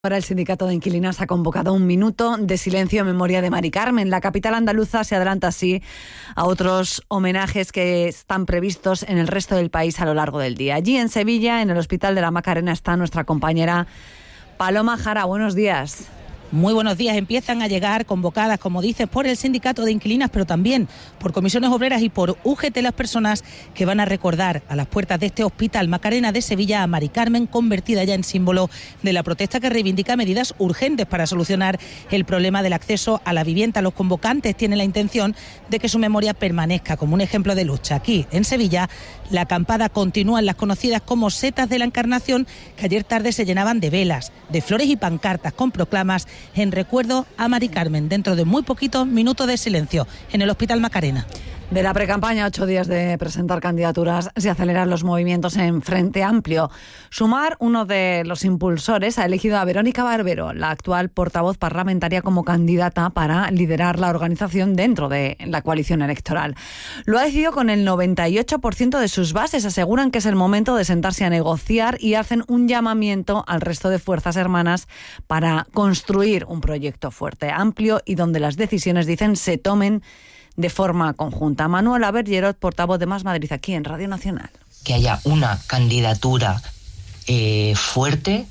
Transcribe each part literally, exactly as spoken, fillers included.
Ahora el sindicato de inquilinas ha convocado un minuto de silencio en memoria de Mari Carmen. La capital andaluza se adelanta así a otros homenajes que están previstos en el resto del país a lo largo del día. Allí en Sevilla, en el Hospital de la Macarena, está nuestra compañera Paloma Jara. Buenos días. Muy buenos días. Empiezan a llegar convocadas, como dices, por el sindicato de inquilinas, pero también por comisiones obreras y por U G T las personas que van a recordar a las puertas de este Hospital Macarena de Sevilla a Mari Carmen, convertida ya en símbolo de la protesta que reivindica medidas urgentes para solucionar el problema del acceso a la vivienda. Los convocantes tienen la intención de que su memoria permanezca como un ejemplo de lucha. Aquí, en Sevilla, la acampada continúa en las conocidas como setas de la Encarnación, que ayer tarde se llenaban de velas, de flores y pancartas con proclamas en recuerdo a Mari Carmen. Dentro de muy poquitos minutos de silencio en el Hospital Macarena. De la precampaña, ocho días de presentar candidaturas, se aceleran los movimientos en Frente Amplio. Sumar, uno de los impulsores, ha elegido a Verónica Barbero, la actual portavoz parlamentaria, como candidata para liderar la organización dentro de la coalición electoral. Lo ha decidido con el noventa y ocho por ciento de sus bases. Aseguran que es el momento de sentarse a negociar y hacen un llamamiento al resto de fuerzas hermanas para construir un proyecto fuerte, amplio y donde las decisiones, dicen, se tomen de forma conjunta. Manuela Bergerot, portavoz de Más Madrid, aquí en Radio Nacional. Que haya una candidatura eh, fuerte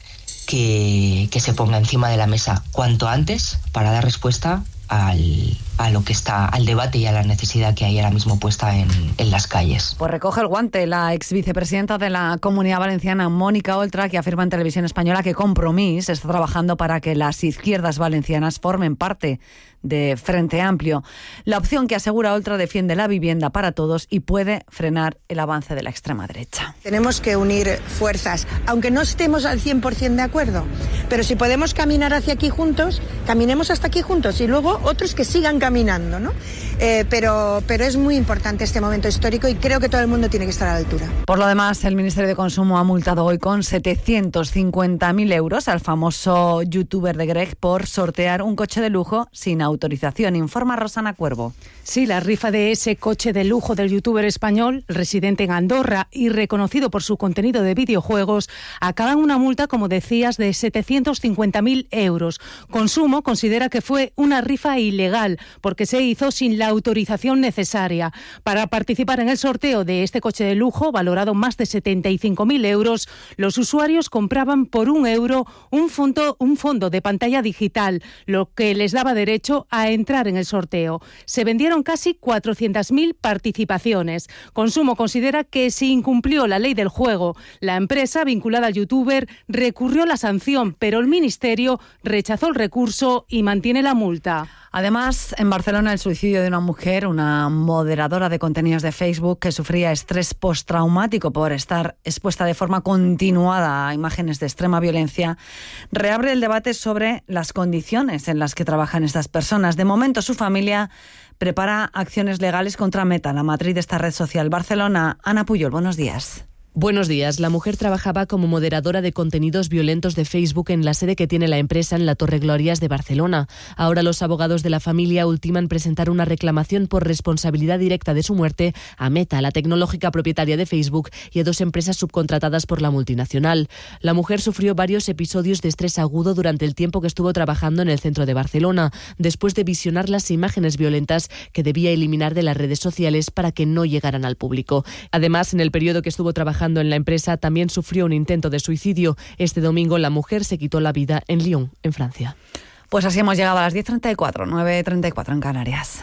que, que se ponga encima de la mesa cuanto antes para dar respuesta al, a lo que está, al debate y a la necesidad que hay ahora mismo puesta en, en las calles. Pues recoge el guante la ex vicepresidenta de la Comunidad Valenciana, Mónica Oltra, que afirma en Televisión Española que Compromís está trabajando para que las izquierdas valencianas formen parte de Frente Amplio. La opción que, asegura Oltra, defiende la vivienda para todos y puede frenar el avance de la extrema derecha. Tenemos que unir fuerzas, aunque no estemos al cien por ciento de acuerdo, pero si podemos caminar hacia aquí juntos, caminemos hasta aquí juntos y luego otros que sigan caminando, ¿no? Eh, pero, pero es muy importante este momento histórico y creo que todo el mundo tiene que estar a la altura. Por lo demás, el Ministerio de Consumo ha multado hoy con setecientos cincuenta mil euros al famoso youtuber de Greg por sortear un coche de lujo sin autorización, informa Rosana Cuervo. Sí, la rifa de ese coche de lujo del youtuber español, residente en Andorra y reconocido por su contenido de videojuegos, acaba en una multa, como decías, de setecientos cincuenta mil euros. Consumo considera que fue una rifa ilegal porque se hizo sin la autorización necesaria. Para participar en el sorteo de este coche de lujo, valorado más de setenta y cinco mil euros, los usuarios compraban por un euro un fondo, un fondo de pantalla digital, lo que les daba derecho a entrar en el sorteo. Se vendieron casi cuatrocientas mil participaciones. Consumo considera que se incumplió la ley del juego. La empresa vinculada al youtuber recurrió la sanción, pero el Ministerio rechazó el recurso y mantiene la multa. Además, en Barcelona, el suicidio de una mujer, una moderadora de contenidos de Facebook que sufría estrés postraumático por estar expuesta de forma continuada a imágenes de extrema violencia, reabre el debate sobre las condiciones en las que trabajan estas personas. De momento, su familia prepara acciones legales contra Meta, la matriz de esta red social. Barcelona, Ana Puyol, buenos días. Buenos días. La mujer trabajaba como moderadora de contenidos violentos de Facebook en la sede que tiene la empresa en la Torre Glorias de Barcelona. Ahora los abogados de la familia ultiman presentar una reclamación por responsabilidad directa de su muerte a Meta, la tecnológica propietaria de Facebook, y a dos empresas subcontratadas por la multinacional. La mujer sufrió varios episodios de estrés agudo durante el tiempo que estuvo trabajando en el centro de Barcelona, después de visionar las imágenes violentas que debía eliminar de las redes sociales para que no llegaran al público. Además, en el periodo que estuvo trabajando en la empresa, también sufrió un intento de suicidio. Este domingo la mujer se quitó la vida en Lyon, en Francia. Pues así hemos llegado a las diez treinta y cuatro, nueve treinta y cuatro en Canarias.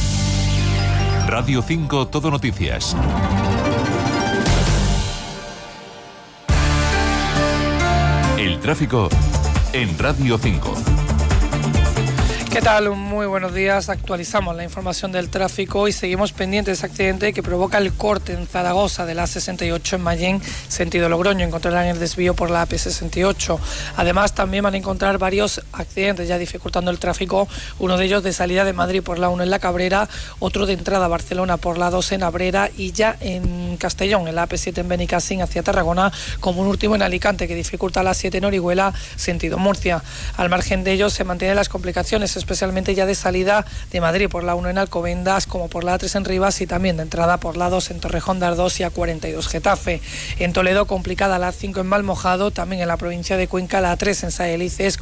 Radio cinco, Todo Noticias. El tráfico en Radio cinco. ¿Qué tal? Muy buenos días. Actualizamos la información del tráfico y seguimos pendientes de ese accidente que provoca el corte en Zaragoza de la A sesenta y ocho en Mayén, sentido Logroño. Encontrarán el desvío por la A P sesenta y ocho. Además, también van a encontrar varios accidentes ya dificultando el tráfico. Uno de ellos de salida de Madrid por la uno en La Cabrera, otro de entrada a Barcelona por la dos en Abrera y ya en Castellón, en la A P siete en Benicassim hacia Tarragona, como un último en Alicante que dificulta la siete en Orihuela, sentido Murcia. Al margen de ello, se mantienen las complicaciones especialmente ya de salida de Madrid por la uno en Alcobendas, como por la A tres en Rivas y también de entrada por la dos en Torrejón de Ardoz y A cuarenta y dos Getafe. En Toledo complicada la A cinco en Valmojado, también en la provincia de Cuenca la A tres en Saelices